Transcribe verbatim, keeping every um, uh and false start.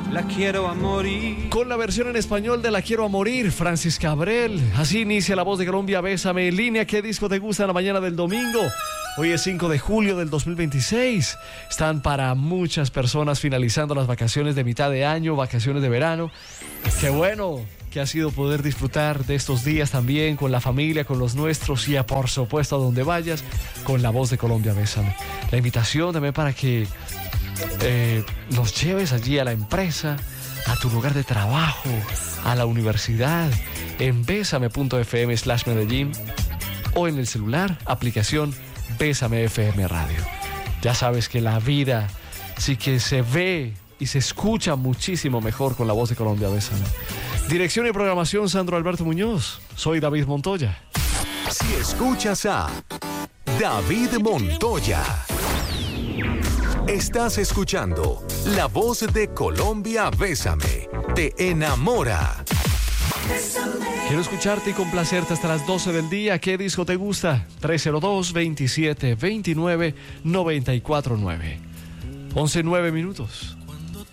La quiero a morir. Con la versión en español de La quiero a morir, Francis Cabrel. Así inicia La Voz de Colombia, Bésame en línea. ¿Qué disco te gusta en la mañana del domingo? Hoy es cinco de julio del dos mil veintiséis. Están para muchas personas finalizando las vacaciones de mitad de año, vacaciones de verano. Qué bueno que ha sido poder disfrutar de estos días también con la familia, con los nuestros y, a, por supuesto, a donde vayas, con La Voz de Colombia, Bésame. La invitación también para que eh, nos lleves allí a la empresa, a tu lugar de trabajo, a la universidad, en bésame.fm slash Medellín o en el celular, aplicación Bésame F M Radio. Ya sabes que la vida sí que se ve y se escucha muchísimo mejor con La Voz de Colombia, Bésame. Dirección y programación, Sandro Alberto Muñoz. Soy David Montoya. Si escuchas a David Montoya, estás escuchando La Voz de Colombia, Bésame. Te enamora. Quiero escucharte y complacerte hasta las doce del día. ¿Qué disco te gusta? tres cero dos, veintisiete veintinueve, noventa y cuatro nueve. once nueve minutos.